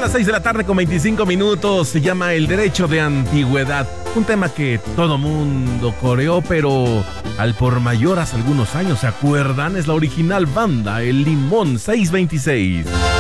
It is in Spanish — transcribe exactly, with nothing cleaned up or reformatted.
las seis de la tarde con veinticinco minutos. Se llama El Derecho de Antigüedad. Un tema que todo mundo coreó, pero al por mayor hace algunos años, ¿se acuerdan? Es la original banda, El Limón seiscientos veintiséis.